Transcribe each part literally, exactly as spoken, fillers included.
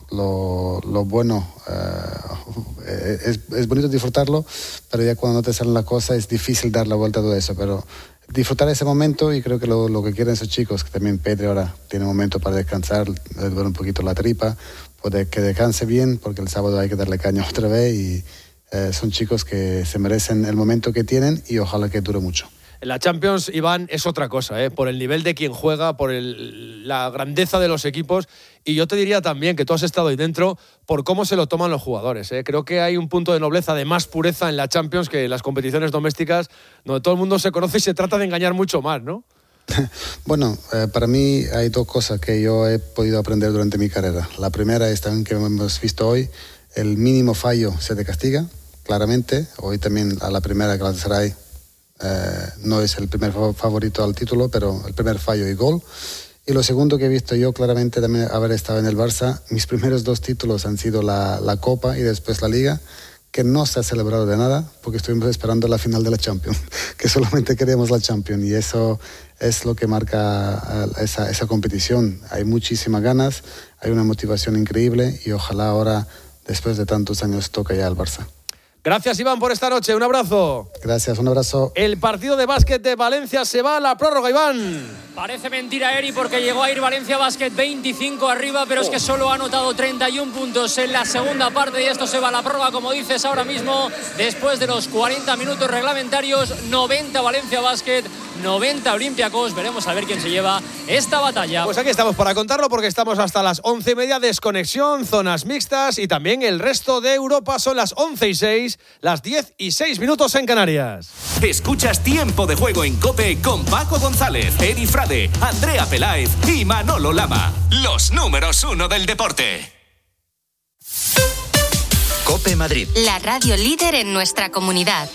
lo, lo bueno. Eh, es, es bonito disfrutarlo, pero ya cuando no te salen las cosas es difícil dar la vuelta a todo eso. Pero disfrutar ese momento, y creo que lo, lo que quieren esos chicos, que también Pedri ahora tiene un momento para descansar, le duele un poquito la tripa, puede que descanse bien, porque el sábado hay que darle caña otra vez, y eh, son chicos que se merecen el momento que tienen y ojalá que dure mucho. La Champions, Iván, es otra cosa, ¿eh? Por el nivel de quien juega, por el, la grandeza de los equipos, y yo te diría también que tú has estado ahí dentro por cómo se lo toman los jugadores, ¿eh? Creo que hay un punto de nobleza, de más pureza en la Champions que en las competiciones domésticas, donde todo el mundo se conoce y se trata de engañar mucho más, ¿no? Bueno, eh, para mí hay dos cosas que yo he podido aprender durante mi carrera. La primera es también que hemos visto hoy, el mínimo fallo se te castiga, claramente. Hoy también a la primera Galatasaray Eh, no es el primer favorito al título, pero el primer fallo y gol. Y lo segundo que he visto yo claramente también haber estado en el Barça, mis primeros dos títulos han sido la, la Copa y después la Liga, que no se ha celebrado de nada porque estuvimos esperando la final de la Champions, que solamente queríamos la Champions, y eso es lo que marca esa, esa competición. Hay muchísimas ganas, hay una motivación increíble, y ojalá ahora, después de tantos años, toque ya al Barça. Gracias, Iván, por esta noche. Un abrazo. Gracias, un abrazo. El partido de básquet de Valencia se va a la prórroga, Iván. Parece mentira, Eri, porque llegó a ir Valencia Basket veinticinco arriba, pero es que solo ha anotado treinta y uno puntos en la segunda parte, y esto se va a la prórroga, como dices ahora mismo, después de los cuarenta minutos reglamentarios. noventa Valencia Basket, noventa Olympiacos. Veremos a ver quién se lleva esta batalla. Pues aquí estamos para contarlo, porque estamos hasta las once y media, desconexión, zonas mixtas y también el resto de Europa. Son las once y seis, las diez y seis minutos en Canarias. Escuchas Tiempo de Juego en COPE con Paco González, Eri Frade, Andrea Peláez y Manolo Lama. Los números uno del deporte. COPE Madrid. La radio líder en nuestra comunidad.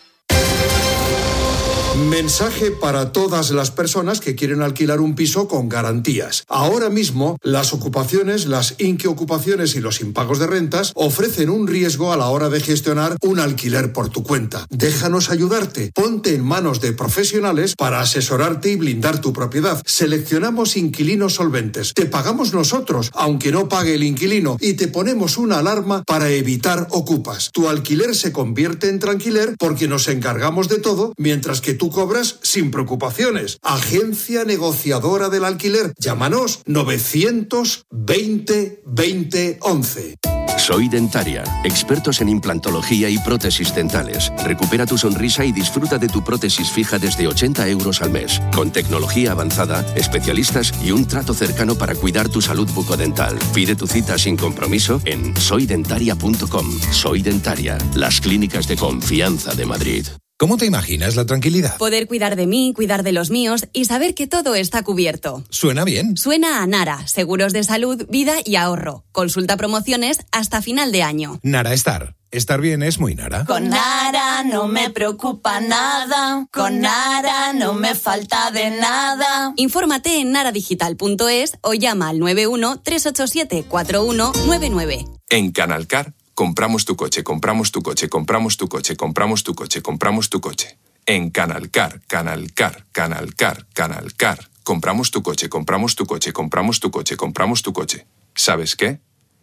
Mensaje para todas las personas que quieren alquilar un piso con garantías. Ahora mismo, las ocupaciones, las inquiocupaciones y los impagos de rentas ofrecen un riesgo a la hora de gestionar un alquiler por tu cuenta. Déjanos ayudarte. Ponte en manos de profesionales para asesorarte y blindar tu propiedad. Seleccionamos inquilinos solventes. Te pagamos nosotros, aunque no pague el inquilino, y te ponemos una alarma para evitar ocupas. Tu alquiler se convierte en tranquiler porque nos encargamos de todo, mientras que tú cobras sin preocupaciones. Agencia negociadora del alquiler. Llámanos novecientos veinte veinte once. Soy Dentaria, expertos en implantología y prótesis dentales. Recupera tu sonrisa y disfruta de tu prótesis fija desde ochenta euros al mes. Con tecnología avanzada, especialistas y un trato cercano para cuidar tu salud bucodental. Pide tu cita sin compromiso en soy dentaria punto com. Soy Dentaria, las clínicas de confianza de Madrid. ¿Cómo te imaginas la tranquilidad? Poder cuidar de mí, cuidar de los míos y saber que todo está cubierto. Suena bien. Suena a Nara, seguros de salud, vida y ahorro. Consulta promociones hasta final de año. Nara Estar. Estar bien es muy Nara. Con Nara no me preocupa nada. Con Nara no me falta de nada. Infórmate en nara digital punto es o llama al nueve uno tres ocho siete cuatro uno nueve nueve. En Canalcar compramos tu coche, compramos tu coche, compramos tu coche, compramos tu coche, compramos tu coche. En Canalcar, Canalcar, Canalcar, Canalcar. Compramos tu coche, compramos tu coche, compramos tu coche, compramos tu coche. ¿Sabes qué?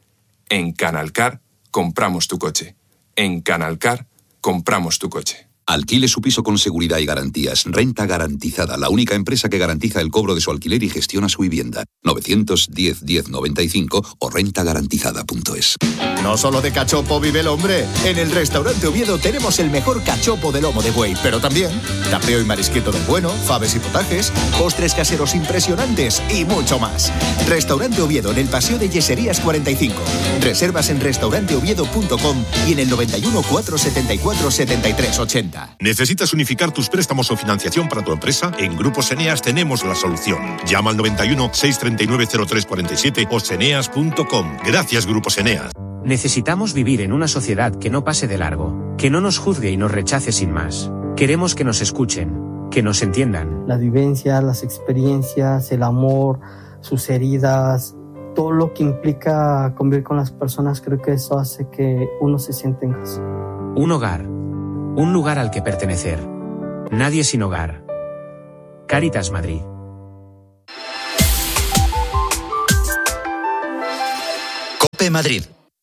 En Canalcar compramos tu coche. En Canalcar compramos tu coche. Alquile su piso con seguridad y garantías. Renta Garantizada, la única empresa que garantiza el cobro de su alquiler y gestiona su vivienda. novecientos diez diez noventa y cinco o renta garantizada punto es. No solo de cachopo vive el hombre. En el restaurante Oviedo tenemos el mejor cachopo de lomo de buey, pero también tapeo y marisquito del bueno, faves y potajes, postres caseros impresionantes y mucho más. Restaurante Oviedo en el Paseo de Yeserías cuarenta y cinco. Reservas en restaurante oviedo punto com y en el noventa y uno cuatrocientos setenta y cuatro setenta y tres ochenta. ¿Necesitas unificar tus préstamos o financiación para tu empresa? En Grupos Eneas tenemos la solución. Llama al noventa y uno, seiscientos treinta y nueve, cero tres cuarenta y siete o seneas punto com. Gracias, Grupos Eneas. Necesitamos vivir en una sociedad que no pase de largo, que no nos juzgue y nos rechace sin más. Queremos que nos escuchen, que nos entiendan. Las vivencias, las experiencias, el amor, sus heridas, todo lo que implica convivir con las personas, creo que eso hace que uno se sienta en casa. Un hogar. Un lugar al que pertenecer. Nadie sin hogar. Cáritas Madrid. COPE Madrid.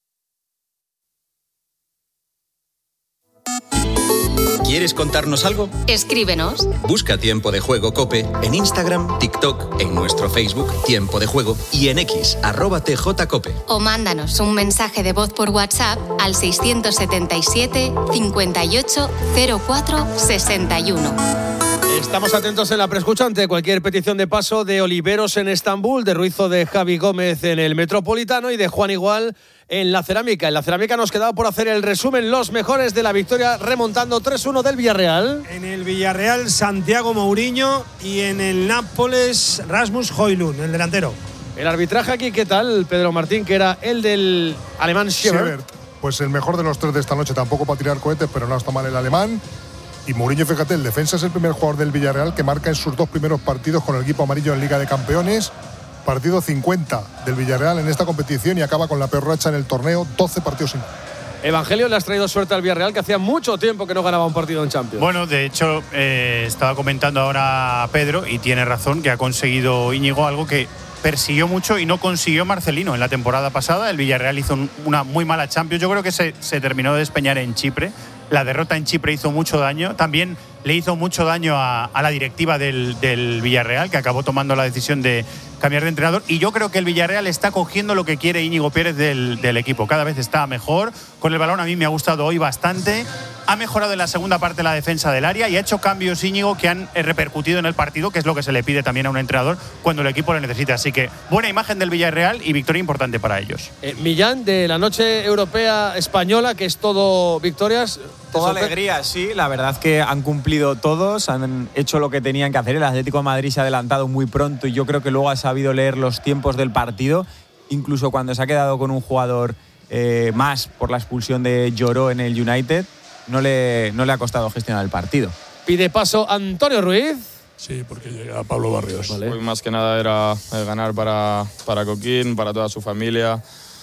¿Quieres contarnos algo? Escríbenos. Busca Tiempo de Juego COPE en Instagram, TikTok, en nuestro Facebook Tiempo de Juego y en X, arroba tjcope. O mándanos un mensaje de voz por WhatsApp al seiscientos setenta y siete, cincuenta y ocho, cero cuatro, sesenta y uno. Estamos atentos en la preescucha ante cualquier petición de paso de Oliveros en Estambul, de Ruizo de Javi Gómez en el Metropolitano y de Juan Igual en la Cerámica. En la Cerámica nos quedaba por hacer el resumen, los mejores de la victoria remontando tres uno del Villarreal. En el Villarreal, Santiago Mourinho, y en el Nápoles, Rasmus Højlund, el delantero. El arbitraje aquí, ¿qué tal, Pedro Martín? Que era el del alemán Schubert. Pues el mejor de los tres de esta noche, tampoco para tirar cohetes, pero no está mal el alemán. Y Mourinho, fíjate, el defensa es el primer jugador del Villarreal que marca en sus dos primeros partidos con el equipo amarillo en Liga de Campeones. Partido cincuenta del Villarreal en esta competición y acaba con la peor racha en el torneo, doce partidos sin. Evangelio, le has traído suerte al Villarreal, que hacía mucho tiempo que no ganaba un partido en Champions. Bueno, de hecho, eh, estaba comentando ahora Pedro, y tiene razón, que ha conseguido Íñigo algo que persiguió mucho y no consiguió Marcelino en la temporada pasada. El Villarreal hizo un, una muy mala Champions. Yo creo que se, se terminó de despeñar en Chipre. La derrota en Chipre hizo mucho daño. También le hizo mucho daño a, a la directiva del, del Villarreal, que acabó tomando la decisión de cambiar de entrenador. Y yo creo que el Villarreal está cogiendo lo que quiere Íñigo Pérez del, del equipo. Cada vez está mejor. Con el balón a mí me ha gustado hoy bastante. Ha mejorado en la segunda parte la defensa del área y ha hecho cambios Íñigo que han repercutido en el partido, que es lo que se le pide también a un entrenador cuando el equipo lo necesita. Así que buena imagen del Villarreal y victoria importante para ellos. Eh, Millán, de la noche europea española, que es todo victorias. Toda alegría, sí. La verdad es que han cumplido todos, han hecho lo que tenían que hacer. El Atlético de Madrid se ha adelantado muy pronto y yo creo que luego ha sabido leer los tiempos del partido, incluso cuando se ha quedado con un jugador eh, más por la expulsión de Lloró en el United. No le, no le ha costado gestionar el partido. Pide paso Antonio Ruiz. Sí, porque llega Pablo Barrios. Vale. Hoy más que nada era eh, ganar para, para Coquín, para toda su familia,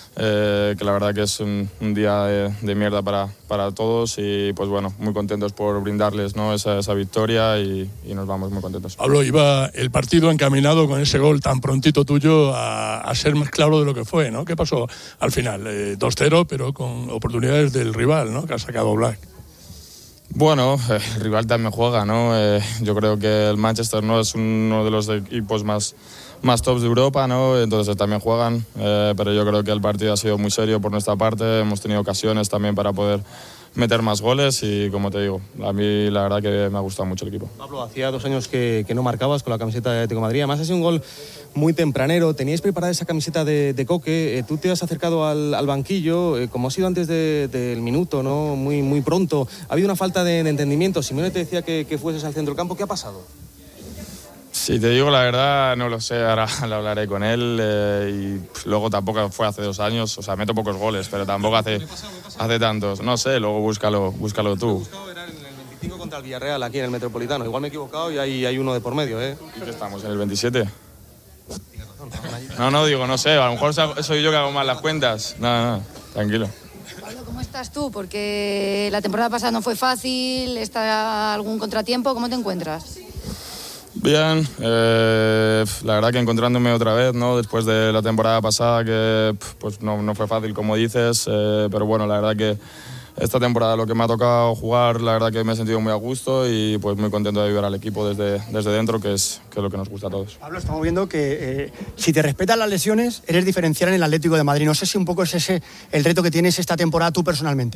eh, que la verdad que es un, un día de, de mierda para, para todos y pues bueno, muy contentos por brindarles, ¿no?, esa, esa victoria y, y nos vamos muy contentos. Pablo, iba el partido encaminado con ese gol tan prontito tuyo a, a ser más claro de lo que fue, ¿no? ¿Qué pasó al final? Eh, dos cero, pero con oportunidades del rival, ¿no?, que ha sacado Black. Bueno, eh, el rival también juega, ¿no? Eh, yo creo que el Manchester, ¿no?, es uno de los equipos más, más tops de Europa, ¿no? Entonces también juegan, eh, pero yo creo que el partido ha sido muy serio por nuestra parte. Hemos tenido ocasiones también para poder meter más goles y, como te digo, a mí la verdad que me ha gustado mucho el equipo. Pablo, hacía dos años que, que no marcabas con la camiseta de Atlético de Madrid. Además ha sido un gol muy tempranero. Teníais preparada esa camiseta de, de Coque. Eh, tú te has acercado al, al banquillo, eh, como ha sido antes del de, minuto, ¿no? Muy, muy pronto. Ha habido una falta de, de entendimiento. Simeone te decía que, que fueses al centro del campo. ¿Qué ha pasado? Si te digo la verdad, no lo sé, ahora lo hablaré con él eh, y pff, luego tampoco fue hace dos años, o sea, meto pocos goles, pero tampoco hace, hace tantos, no sé, luego búscalo, búscalo tú. Era en el veinticinco contra el Villarreal aquí en el Metropolitano, igual me he equivocado y hay, hay uno de por medio, ¿eh? ¿Y qué estamos, en el veintisiete? No, no, digo, no sé, a lo mejor soy yo que hago mal las cuentas, no, no, tranquilo. Pablo, ¿cómo estás tú? Porque la temporada pasada no fue fácil, ¿está algún contratiempo? ¿Cómo te encuentras? Bien, eh, la verdad que encontrándome otra vez, ¿no?, después de la temporada pasada que pues no, no fue fácil como dices, eh, pero bueno, la verdad que esta temporada lo que me ha tocado jugar, la verdad que me he sentido muy a gusto y pues muy contento de ayudar al equipo desde, desde dentro, que es, que es lo que nos gusta a todos. Pablo, estamos viendo que eh, si te respetan las lesiones, eres diferencial en el Atlético de Madrid. No sé si un poco es ese el reto que tienes esta temporada tú personalmente.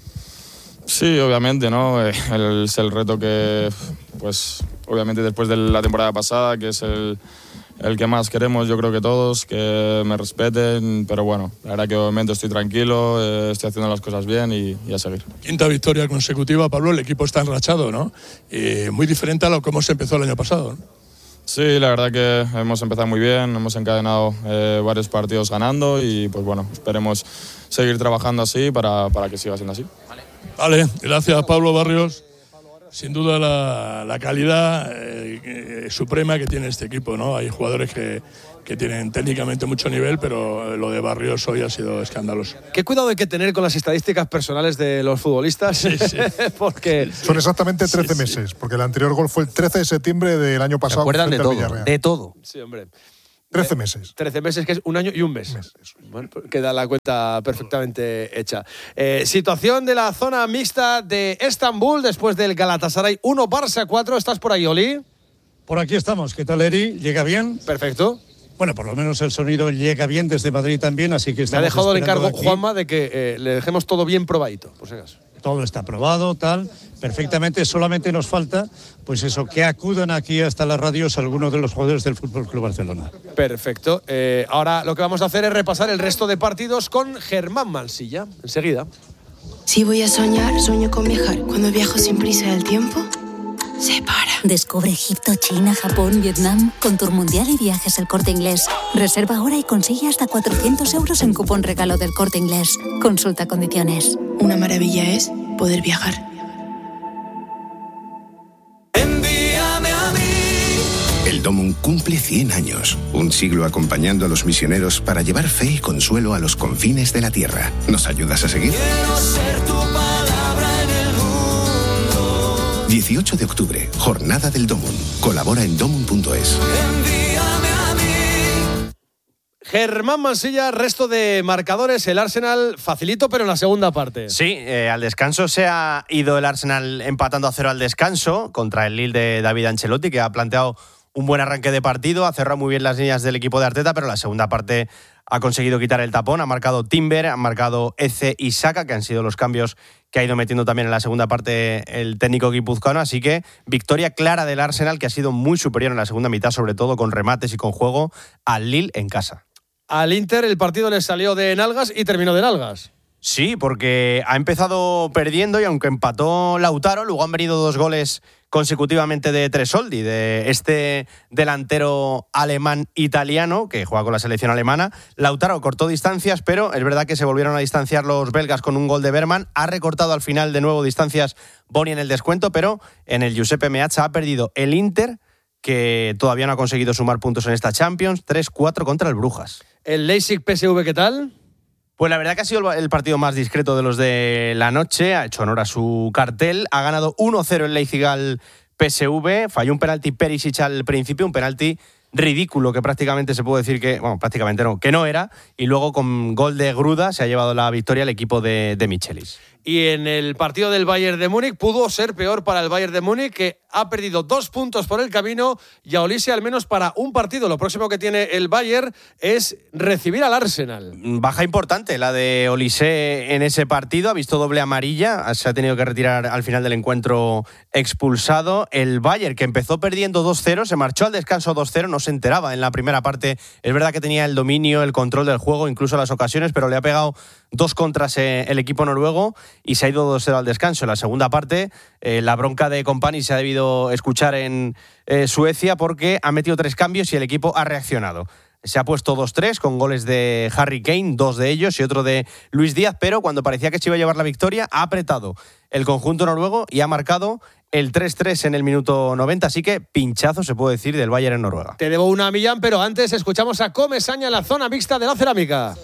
Sí, obviamente, ¿no? Eh, el, es el reto que, pues, obviamente después de la temporada pasada, que es el, el que más queremos, yo creo que todos, que me respeten, pero bueno, la verdad que obviamente estoy tranquilo, eh, estoy haciendo las cosas bien y, y a seguir. Quinta victoria consecutiva, Pablo, el equipo está enrachado, ¿no? Eh, muy diferente a lo como se empezó el año pasado, ¿no? Sí, la verdad que hemos empezado muy bien, hemos encadenado eh, varios partidos ganando y pues bueno, esperemos seguir trabajando así para, para que siga siendo así. Vale. Vale, gracias Pablo Barrios. Sin duda la, la calidad eh, eh, suprema que tiene este equipo, ¿no? Hay jugadores que, que tienen técnicamente mucho nivel, pero lo de Barrios hoy ha sido escandaloso. Qué cuidado hay que tener con las estadísticas personales de los futbolistas, sí, sí. Porque son exactamente trece sí, meses, sí. Porque el anterior gol fue el trece de septiembre del año pasado. ¿Se acuerdan de todo? Villarreal. De todo. Sí, hombre. trece meses. trece meses, que es un año y un mes. mes bueno, pues queda la cuenta perfectamente hecha. Eh, situación de la zona mixta de Estambul después del Galatasaray uno, Barça cuatro. ¿Estás por ahí, Oli? Por aquí estamos. ¿Qué tal, Eri? ¿Llega bien? Perfecto. Bueno, por lo menos el sonido llega bien desde Madrid también, así que estamos. Me ha dejado el encargo, aquí. Juanma, de que eh, le dejemos todo bien probadito, por si acaso. Todo está aprobado, tal, perfectamente. Solamente nos falta, pues eso, que acudan aquí hasta las radios algunos de los jugadores del Fútbol Club Barcelona. Perfecto. Eh, ahora lo que vamos a hacer es repasar el resto de partidos con Germán Mansilla. Enseguida. Si voy a soñar, sueño con viajar. Cuando viajo sin prisa del tiempo, se para. Descubre Egipto, China, Japón, Vietnam con Tour Mundial y Viajes El Corte Inglés. Reserva ahora y consigue hasta cuatrocientos euros en cupón regalo del Corte Inglés. Consulta condiciones. Una maravilla es poder viajar. Envíame a mí. El Domum cumple cien años, un siglo acompañando a los misioneros para llevar fe y consuelo a los confines de la tierra. ¿Nos ayudas a seguir? Quiero ser tu palabra en el mundo. dieciocho de octubre, Jornada del Domum. Colabora en domum punto es. Envíame a mí. Germán Mansilla, resto de marcadores. El Arsenal facilito, pero en la segunda parte. Sí, eh, al descanso se ha ido el Arsenal empatando a cero al descanso contra el Lille de David Ancelotti, que ha planteado un buen arranque de partido, ha cerrado muy bien las líneas del equipo de Arteta, pero la segunda parte ha conseguido quitar el tapón. Ha marcado Timber, ha marcado Eze y Saka, que han sido los cambios que ha ido metiendo también en la segunda parte el técnico guipuzcoano. Así que victoria clara del Arsenal, que ha sido muy superior en la segunda mitad, sobre todo con remates y con juego, al Lille en casa. Al Inter el partido le salió de nalgas y terminó de nalgas. Sí, porque ha empezado perdiendo y aunque empató Lautaro, luego han venido dos goles consecutivamente de Tresoldi, de este delantero alemán-italiano que juega con la selección alemana. Lautaro cortó distancias, pero es verdad que se volvieron a distanciar los belgas con un gol de Berman. Ha recortado al final de nuevo distancias Boni en el descuento, pero en el Giuseppe Meazza ha perdido el Inter, que todavía no ha conseguido sumar puntos en esta Champions, tres cuatro contra el Brujas. ¿El Leipzig P S V qué tal? Pues la verdad que ha sido el partido más discreto de los de la noche, ha hecho honor a su cartel, ha ganado uno cero el Leipzig al P S V, falló un penalti Perisic al principio, un penalti ridículo que prácticamente se puede decir que, bueno, prácticamente no, que no era, y luego con gol de Gruda se ha llevado la victoria el equipo de, de Michelis. Y en el partido del Bayern de Múnich pudo ser peor para el Bayern de Múnich, que ha perdido dos puntos por el camino y a Olise al menos para un partido. Lo próximo que tiene el Bayern es recibir al Arsenal. Baja importante la de Olise en ese partido, ha visto doble amarilla, se ha tenido que retirar al final del encuentro expulsado. El Bayern, que empezó perdiendo dos cero, se marchó al descanso dos cero, no se enteraba en la primera parte. Es verdad que tenía el dominio, el control del juego, incluso las ocasiones, pero le ha pegado dos contras el equipo noruego y se ha ido dos cero al descanso. En la segunda parte, eh, la bronca de Kompany se ha debido escuchar en eh, Suecia porque ha metido tres cambios y el equipo ha reaccionado. Se ha puesto dos tres con goles de Harry Kane, dos de ellos y otro de Luis Díaz, pero cuando parecía que se iba a llevar la victoria, ha apretado el conjunto noruego y ha marcado el tres tres en el minuto noventa, así que pinchazo se puede decir del Bayern en Noruega. Te debo una, Millán, pero antes escuchamos a Comesaña en la zona mixta de la cerámica.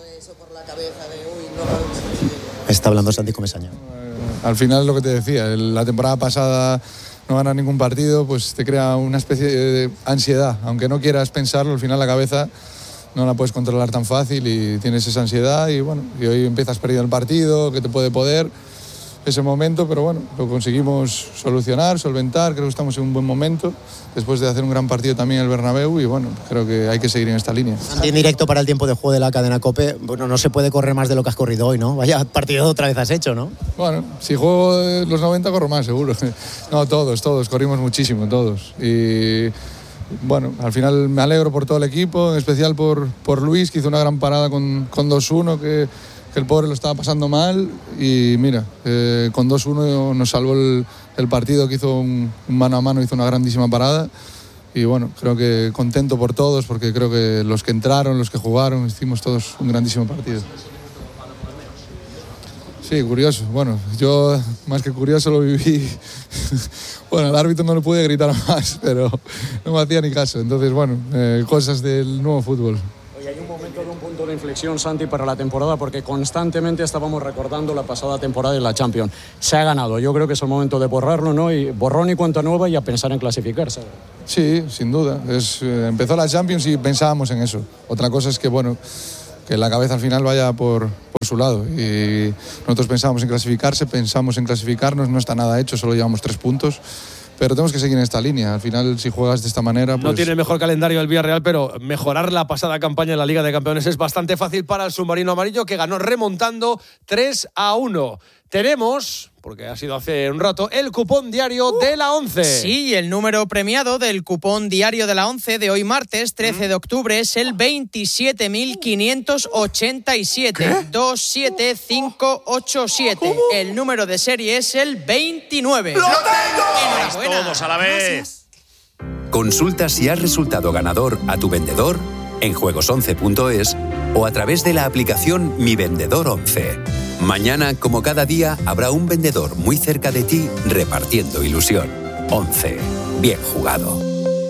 Está hablando Santi Comesaña. Al final, lo que te decía, la temporada pasada no ganar ningún partido, pues te crea una especie de ansiedad. Aunque no quieras pensarlo, al final la cabeza no la puedes controlar tan fácil y tienes esa ansiedad y bueno, y hoy empiezas perdiendo el partido, que te puede poder ese momento, pero bueno, lo conseguimos solucionar, solventar, creo que estamos en un buen momento, después de hacer un gran partido también en el Bernabéu y bueno, creo que hay que seguir en esta línea. En directo para el tiempo de juego de la cadena COPE, bueno, no se puede correr más de lo que has corrido hoy, ¿no? Vaya partido otra vez has hecho, ¿no? Bueno, si juego los noventa corro más, seguro. No, todos, todos, corrimos muchísimo, todos. Y bueno, al final me alegro por todo el equipo, en especial por, por Luis, que hizo una gran parada con, con dos uno, que... que el pobre lo estaba pasando mal y mira, eh, con dos uno nos salvó el, el partido, que hizo un, un mano a mano, hizo una grandísima parada y bueno, creo que contento por todos porque creo que los que entraron, los que jugaron, hicimos todos un grandísimo partido. Sí, curioso, bueno, yo más que curioso lo viví, bueno, al árbitro no le pude gritar más, pero no me hacía ni caso, entonces bueno, eh, cosas del nuevo fútbol. Hoy hay un momento de un punto de inflexión, Santi, para la temporada, porque constantemente estábamos recordando la pasada temporada de la Champions. Se ha ganado, yo creo que es el momento de borrarlo, ¿no? Y borrón y cuenta nueva y a pensar en clasificarse. Sí, sin duda. Es, eh, empezó la Champions y pensábamos en eso. Otra cosa es que, bueno, que la cabeza al final vaya por, por su lado. Y nosotros pensábamos en clasificarse, pensamos en clasificarnos, no está nada hecho, solo llevamos tres puntos. Pero tenemos que seguir en esta línea. Al final, si juegas de esta manera, pues... No tiene el mejor calendario el Villarreal, pero mejorar la pasada campaña en la Liga de Campeones es bastante fácil para el submarino amarillo, que ganó remontando tres a uno. Tenemos, porque ha sido hace un rato, el cupón diario uh, de la once. Sí, el número premiado del cupón diario de la once de hoy martes, trece de octubre, es el veintisiete mil quinientos ochenta y siete. ¿Qué? dos siete cinco ocho siete. ¿Cómo? El número de serie es el veintinueve. ¡Lo tengo! Todos a la vez. Gracias. Consulta si has resultado ganador a tu vendedor en juegos once punto es o a través de la aplicación Mi Vendedor once. Mañana, como cada día, habrá un vendedor muy cerca de ti repartiendo ilusión. once. Bien jugado.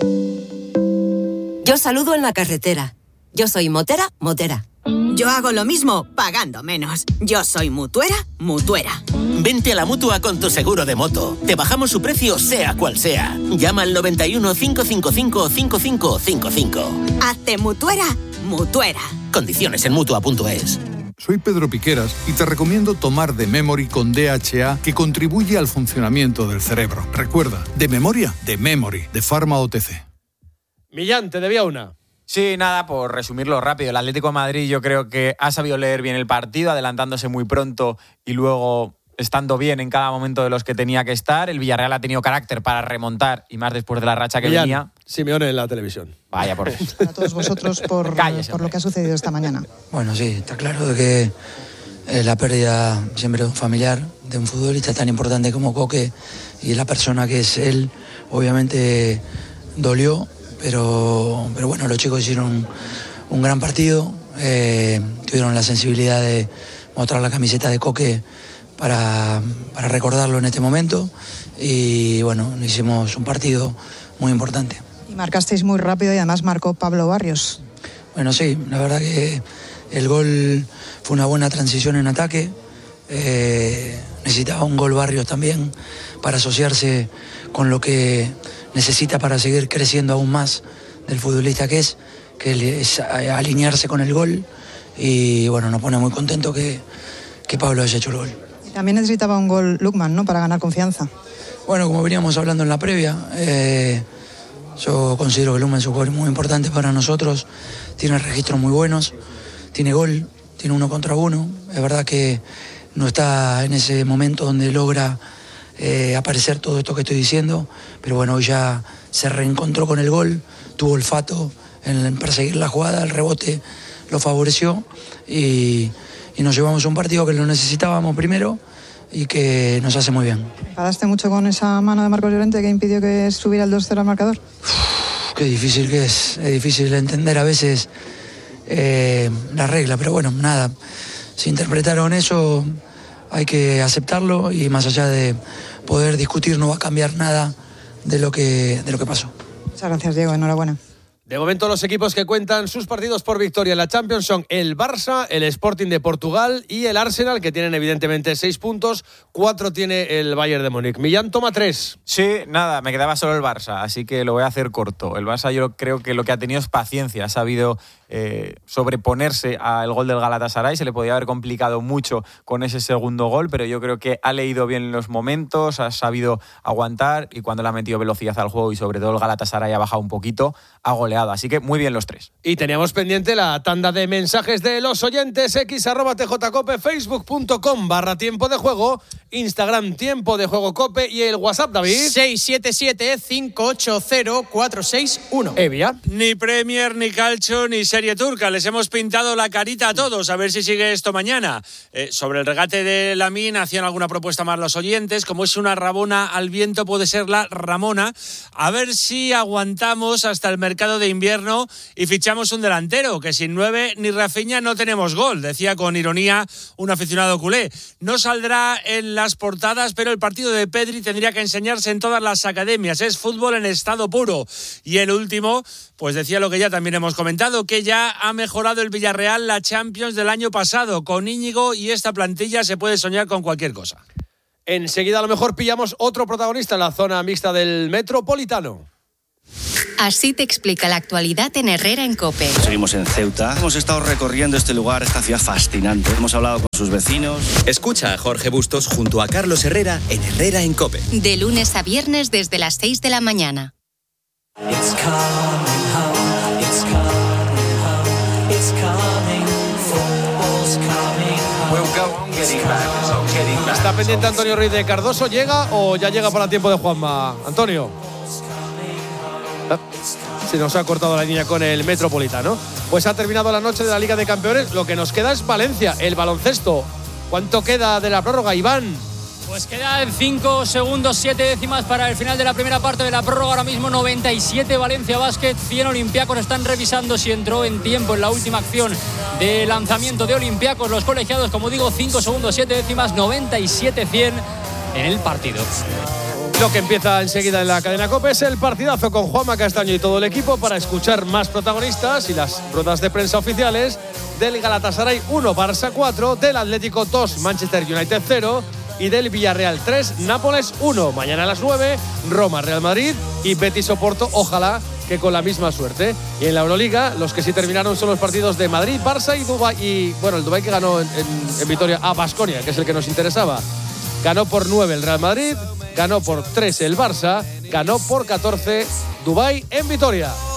Yo saludo en la carretera. Yo soy motera, motera. Yo hago lo mismo, pagando menos. Yo soy mutuera, mutuera. Vente a la Mutua con tu seguro de moto. Te bajamos su precio sea cual sea. Llama al noventa y uno, cinco cinco cinco, cinco cinco cinco cinco. Hazte mutuera, mutuera. Condiciones en mutua punto es. Soy Pedro Piqueras y te recomiendo tomar The Memory con D H A, que contribuye al funcionamiento del cerebro. Recuerda, de memoria, The Memory, de Pharma O T C. Millán, te debía una. Sí, nada, por resumirlo rápido. El Atlético de Madrid yo creo que ha sabido leer bien el partido, adelantándose muy pronto y luego estando bien en cada momento de los que tenía que estar. El Villarreal ha tenido carácter para remontar, y más después de la racha que Millán, venía. Simeone en la televisión. Vaya por A todos vosotros por, por lo que ha sucedido esta mañana. Bueno, sí, está claro de que eh, la pérdida siempre de un familiar, de un futbolista tan importante como Coque y la persona que es él, obviamente dolió, pero, pero bueno, los chicos hicieron un, un gran partido, eh, tuvieron la sensibilidad de mostrar la camiseta de Coque para, para recordarlo en este momento, y bueno, hicimos un partido muy importante. Y marcasteis muy rápido y además marcó Pablo Barrios. Bueno, sí, la verdad que el gol fue una buena transición en ataque. Eh, necesitaba un gol Barrios también para asociarse con lo que necesita para seguir creciendo aún más del futbolista que es, que es alinearse con el gol. Y bueno, nos pone muy contento que, que Pablo haya hecho el gol. Y también necesitaba un gol Lukman, ¿no?, para ganar confianza. Bueno, como veníamos hablando en la previa, eh, yo considero que Lukman es un jugador muy importante para nosotros, tiene registros muy buenos, tiene gol, tiene uno contra uno. Es verdad que no está en ese momento donde logra eh, aparecer todo esto que estoy diciendo, pero bueno, hoy ya se reencontró con el gol, tuvo olfato en perseguir la jugada, el rebote lo favoreció y, y nos llevamos a un partido que lo necesitábamos primero y que nos hace muy bien. ¿Enfadaste mucho con esa mano de Marcos Llorente que impidió que subiera el dos cero al marcador? Uf, qué difícil que es, es difícil entender a veces eh, la regla, pero bueno, nada, si interpretaron eso hay que aceptarlo, y más allá de poder discutir no va a cambiar nada de lo que, de lo que pasó. Muchas gracias, Diego, enhorabuena. De momento, los equipos que cuentan sus partidos por victoria en la Champions son el Barça, el Sporting de Portugal y el Arsenal, que tienen evidentemente seis puntos. Cuatro tiene el Bayern de Múnich. Millán toma tres. Sí, nada, me quedaba solo el Barça, así que lo voy a hacer corto. El Barça yo creo que lo que ha tenido es paciencia, ha sabido eh, sobreponerse al gol del Galatasaray. Se le podía haber complicado mucho con ese segundo gol, pero yo creo que ha leído bien los momentos, ha sabido aguantar, y cuando le ha metido velocidad al juego y sobre todo el Galatasaray ha bajado un poquito, ha goleado. Así que muy bien los tres. Y teníamos pendiente la tanda de mensajes de los oyentes. X arroba tjcope, facebook punto com barra tiempo de juego, Instagram tiempo de juego cope y el WhatsApp, David. seis siete siete, cinco ocho cero, cuatro seis uno. Evia. Ni Premier, ni Calcio, ni Serie Turca. Les hemos pintado la carita a todos. A ver si sigue esto mañana. Eh, sobre el regate de Lamine hacían alguna propuesta más los oyentes. Como es una rabona al viento, puede ser la Ramona. A ver si aguantamos hasta el mercado de invierno y fichamos un delantero, que sin nueve ni Rafinha no tenemos gol, decía con ironía un aficionado culé. No saldrá en las portadas, pero el partido de Pedri tendría que enseñarse en todas las academias. Es fútbol en estado puro. Y el último, pues decía lo que ya también hemos comentado, que ya ha mejorado el Villarreal la Champions del año pasado. Con Íñigo y esta plantilla se puede soñar con cualquier cosa. Enseguida a lo mejor pillamos otro protagonista en la zona mixta del Metropolitano. Así te explica la actualidad en Herrera en COPE. Seguimos en Ceuta. Hemos estado recorriendo este lugar, esta ciudad fascinante. Hemos hablado con sus vecinos. Escucha a Jorge Bustos junto a Carlos Herrera en Herrera en COPE. De lunes a viernes desde las seis de la mañana. It's coming home, it's coming home, it's coming, football's coming home. We'll go on getting back, so getting back. ¿Está pendiente Antonio Ruiz de Cardoso? ¿Llega o ya llega para tiempo de Juanma? Antonio. Se nos ha cortado la línea con el Metropolitano. Pues ha terminado la noche de la Liga de Campeones. Lo que nos queda es Valencia, el baloncesto. ¿Cuánto queda de la prórroga, Iván? Pues quedan cinco segundos, siete décimas para el final de la primera parte de la prórroga. Ahora mismo noventa y siete Valencia Basket, cien Olympiacos. Están revisando si entró en tiempo en la última acción de lanzamiento de Olympiacos. Los colegiados, como digo, cinco segundos, siete décimas, noventa y siete cien en el partido. Lo que empieza enseguida en la cadena COPE es el partidazo con Juanma Castaño y todo el equipo para escuchar más protagonistas y las ruedas de prensa oficiales del Galatasaray uno, Barça cuatro, del Atlético dos, Manchester United cero y del Villarreal tres, Nápoles uno. Mañana a las nueve, Roma, Real Madrid y Betis Oporto, ojalá que con la misma suerte. Y en la Euroliga, los que sí terminaron son los partidos de Madrid, Barça y Dubái. Y bueno, el Dubái que ganó en, en, en Vitoria a Baskonia, que es el que nos interesaba. Ganó por nueve el Real Madrid, ganó por trece el Barça, ganó por catorce Dubái en Vitoria.